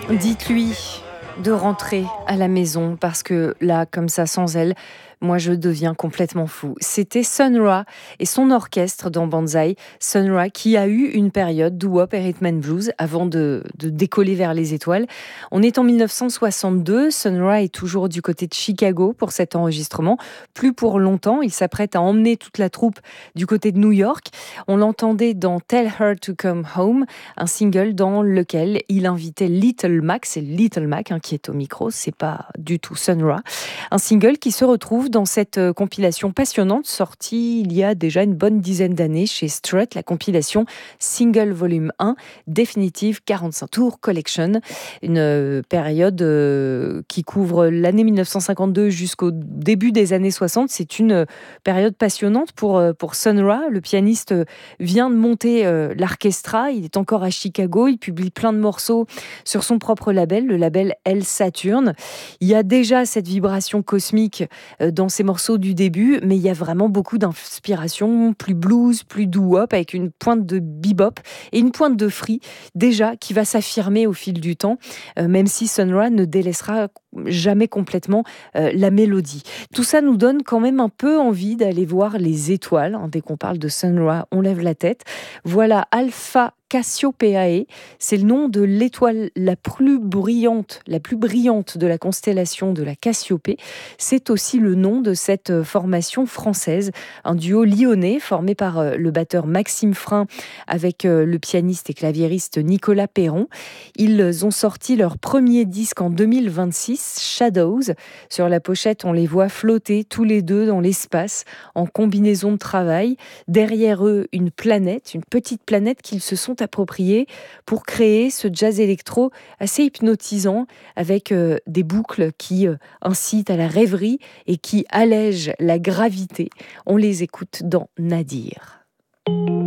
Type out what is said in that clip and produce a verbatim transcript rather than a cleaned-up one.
Dites-lui de rentrer à la maison parce que là, comme ça, sans elle, moi, je deviens complètement fou. C'était Sun Ra et son orchestre dans Banzai. Sun Ra qui a eu une période doo-wop et rhythm and blues avant de, de décoller vers les étoiles. On est en mille neuf cent soixante-deux. Sun Ra est toujours du côté de Chicago pour cet enregistrement. Plus pour longtemps. Il s'apprête à emmener toute la troupe du côté de New York. On l'entendait dans Tell Her to Come Home, un single dans lequel il invitait Little Mac. C'est Little Mac hein, qui est au micro. C'est pas du tout Sun Ra. Un single qui se retrouve dans cette compilation passionnante sortie il y a déjà une bonne dizaine d'années chez Strut, la compilation Single Volume un, Definitive quarante-cinq Tours Collection, une période qui couvre l'année mille neuf cent cinquante-deux jusqu'au début des années soixante. C'est une période passionnante pour, pour Sun Ra. Le pianiste vient de monter l'orchestra, il est encore à Chicago, il publie plein de morceaux sur son propre label, le label El Saturn. Il y a déjà cette vibration cosmique dans ces morceaux du début, mais il y a vraiment beaucoup d'inspiration, plus blues, plus doo-wop, avec une pointe de bebop et une pointe de free, déjà, qui va s'affirmer au fil du temps, euh, même si Sun Ra ne délaissera jamais complètement euh, la mélodie. Tout ça nous donne quand même un peu envie d'aller voir les étoiles. Hein, dès qu'on parle de Sun Ra, on lève la tête. Voilà Alpha Cassiopeiae, c'est le nom de l'étoile la plus brillante, la plus brillante de la constellation de la Cassiopée. C'est aussi le nom de cette formation française, un duo lyonnais formé par le batteur Maxime Frein avec le pianiste et claviériste Nicolas Perron. Ils ont sorti leur premier disque en deux mille vingt-six, Shadows. Sur la pochette, on les voit flotter tous les deux dans l'espace en combinaison de travail. Derrière eux, une planète, une petite planète qu'ils se sont appropriée pour créer ce jazz électro assez hypnotisant avec euh, des boucles qui euh, incitent à la rêverie et qui allègent la gravité. On les écoute dans Nadir.